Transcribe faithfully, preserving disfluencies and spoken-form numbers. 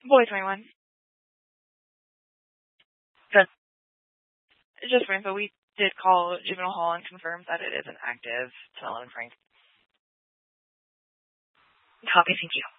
Boy twenty-one. Good. Just for info, we did call Juvenile Hall and confirmed that it is an active ten eleven Frank. Copy, thank you.